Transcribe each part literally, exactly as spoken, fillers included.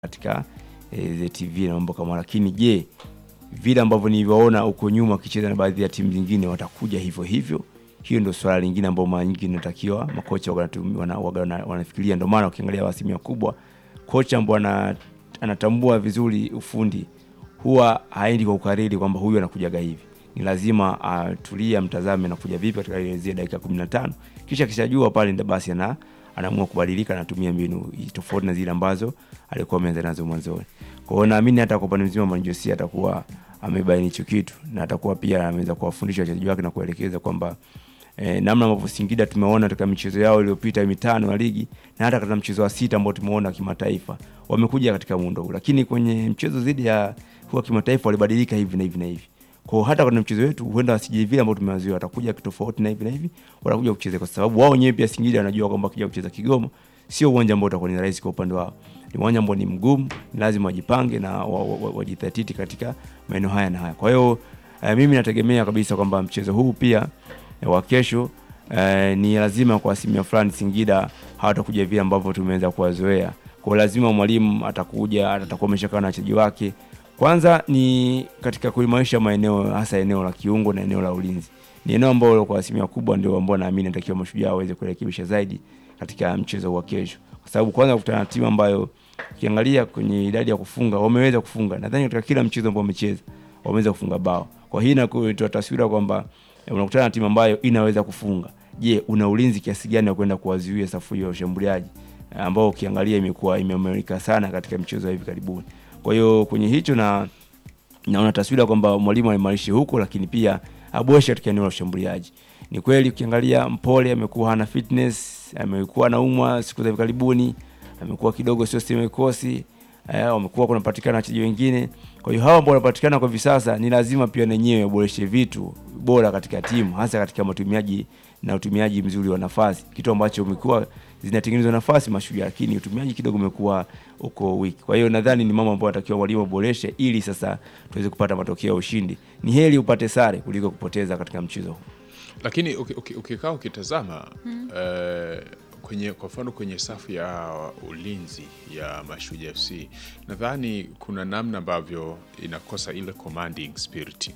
katika e, T V na mambo kama, lakini je, vile ambavyo nilivyoona huko nyuma kicheza na baadhi ya timu zingine watakuja hivyo hivyo? Hiyo ndio swala lingine ambalo mara nyingi inatakiwa makocha wana, wana, wanafikiria. Ndio maana ukiangalia asilimia kubwa kocha ambaye anatambua vizuri ufundi huwa haendi kwa ukariri kwamba huyu anakujaga hivi. Ni lazima atulie, uh, mtazame na kuja vipi katika ile dakika kumi na tano, kisha kishajua pale ndio basi ana anaamua kubadilika na anatumia mbinu tofauti na zile ambazo alikuwa ameanza nazo mwanzoni. Kwa hiyo naamini hata kwa upande mzima Manjosi atakuwa amebaini hicho kitu na atakuwa pia ameweza kuwafundisha wachezaji wake na kuelekeza kwamba eh, namna ambavyo Singida tumeona katika michezo yao iliyopita mitano ya ligi na hata katika mchezo wa sita ambao tumeona kimataifa wamekuja katika muundo huu, lakini kwenye mchezo dhidi ya huwa kimataifa walibadilika hivi na hivi na hivi. Kwa hata kwenye mchezo wetu huenda wasije vile ambao tumewazoea, watakuja kitofauti na hivi na hivi, watakuja kucheza kwa sababu wao wenyewe pia Singida wanajua kwamba kija kucheza Kigoma sio uwanja ambao utakuwa ni rahisi kwa upande wao. Ni uwanja ambao ni mgumu, ni lazima wajipange na wajithatiti katika maeneo haya na haya. Kwa hiyo eh, mimi nategemea kabisa kwamba mchezo huu pia eh, wa kesho eh, ni lazima kwa asilimia fulani Singida hawatakuja vile ambavyo tumeanza kuwazoea. Kwa lazima mwalimu atakuja, atakuwa ameshakaa na wachezaji wake. Kwanza ni katika kuimarisha maeneo, hasa eneo la kiungo na eneo la ulinzi. Ni eneo ambalo kwa asilimia kubwa ndio ambao naamini natakiwa Mashujaa waweze kurekebisha zaidi katika mchezo wa kesho. Kwa sababu kwanza kukutana na timu ambayo ukiangalia kwenye idadi ya kufunga wameweza kufunga. Nadhani katika kila mchezo ambao wamecheza wameweza kufunga bao. Kwa hiyo inatoa taswira kwamba unakutana na timu ambayo inaweza kufunga. Je, una ulinzi kiasi gani wa kwenda kuwazuia safu hiyo ya ushambuliaji ambao ukiangalia imekuwa imeimarika sana katika mchezo hivi karibuni. Kwa hiyo kwenye hicho na naona taswira kwamba mwalimu alimarishi huko, lakini pia aboresha katika eneo la ushambuliaji. Ni kweli ukiangalia Mpole amekuwa hana fitness, amekuwa anaumwa siku za hivi karibuni, amekuwa kidogo sio sema kosi, eh, wamekuwa kunapatikana wachezaji wengine. Kwa hiyo hao ambao wanapatikana kwa hivi sasa ni lazima pia na wenyewe waboreshe vitu bora katika timu, hasa katika matumiaji na utumiaji mzuri wa nafasi, kitu ambacho umekuwa zinatengenezwa nafasi Mashujaa, lakini utumiaji kidogo umekuwa uko weak. Kwa hiyo nadhani ni mambo ambayo anatakiwa walimu boreshe ili sasa tuweze kupata matokeo ya ushindi. Ni heri upate sare kuliko kupoteza katika mchezo huu. Lakini ukikaa ukitazama hmm. uh, kwenye kwa mfano kwenye safu ya ulinzi ya Mashujaa F C nadhani kuna namna ambavyo inakosa ile commanding spirit,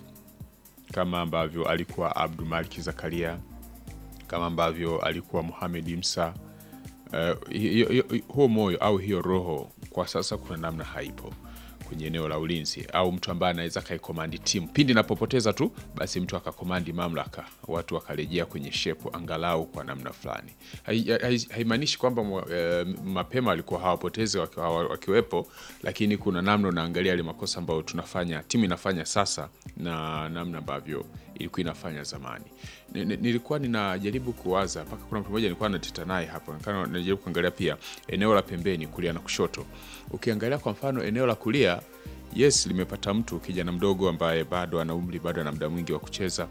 kama ambavyo alikuwa Abdul Malik Zakaria, kama ambavyo alikuwa Mohamed Musa. Uh, huo moyo au hiyo roho kwa sasa kuna namna haipo kwenye eneo la ulinzi, au mtu ambaye anaweza kaikomandi timu pindi napopoteza tu basi mtu akakomandi mamlaka, watu wakarejea kwenye shepu angalau kwa namna fulani. Haimaanishi kwamba e, mapema alikuwa hawapotezi wakiwepo, lakini kuna namna unaangalia ile makosa ambayo tunafanya timu inafanya sasa na namna ambavyo ilikuwa inafanya zamani. Nilikuwa ninajaribu kuwaza mpaka kuna mtu mmoja nilikuwa nateta naye hapo, nikana najaribu kuangalia pia eneo la pembeni kulia na kushoto. Ukiangalia kwa mfano eneo la kulia, yes limepata mtu kijana mdogo ambaye bado ana umri, bado ana muda mwingi wa kucheza,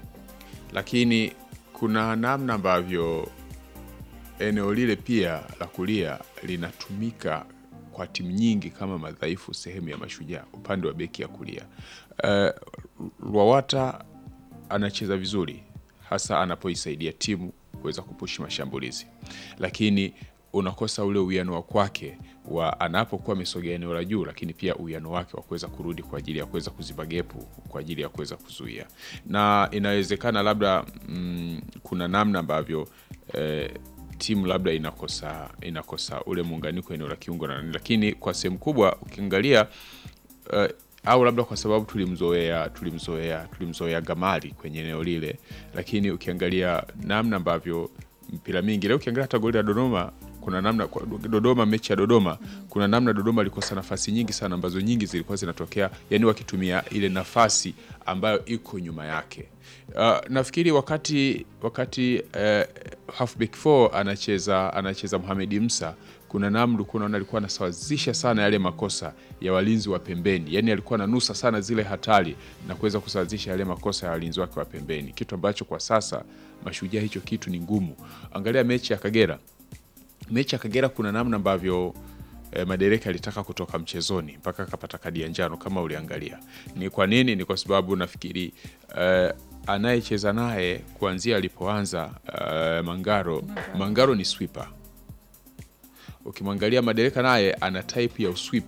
lakini kuna namna ambavyo eneo lile pia la kulia linatumika kwa timu nyingi kama madhaifu sehemu ya Mashujaa upande wa beki ya kulia. Uh, Lwawata anacheza vizuri hasa anapoisaidia timu kuweza kupushi mashambulizi, lakini unakosa ule uwiano wa kwake wa anapokuwa amesogea eneo la juu, lakini pia uwiano wake wa kuweza kurudi kwa ajili ya kuweza kuziba gepu, kwa ajili ya kuweza kuzuia. Na inawezekana labda mm, kuna namna ambavyo eh, timu labda inakosa inakosa ule muunganiko eneo la kiungo na, lakini kwa sehemu kubwa ukiangalia uh, au labda kwa sababu tulimzoea tulimzoea tulimzoea Gamali kwenye eneo lile, lakini ukiangalia namna ambavyo mpira mingi leo, ukiangalia hata goli la Dodoma kuna namna Dodoma mechi ya Dodoma kuna namna Dodoma ilikosa nafasi nyingi sana ambazo nyingi zilikuwa zinatokea yani wakitumia ile nafasi ambayo iko nyuma yake. Uh, nafikiri wakati wakati uh, halfback four anacheza anacheza Mohamed Musa, kuna namna kuna naona alikuwa anasawazisha sana yale makosa ya walinzi wa pembeni, yani alikuwa ananusa sana zile hatari na kuweza kusawazisha yale makosa ya walinzi wake wa pembeni, kitu ambacho kwa sasa Mashujaa hicho kitu ni ngumu. Angalia mechi ya Kagera, mechi ya Kagera kuna namna ambavyo eh, Madereka alitaka kutoka mchezoni mpaka akapata kadi ya njano kama uliangalia. Ni kwa nini? Ni kwa sababu nafikiri eh, anayecheza naye kuanzia alipoanza uh, Mangaro Mangaro ni sweeper. ukimwangalia Madereka naye ana type ya uswip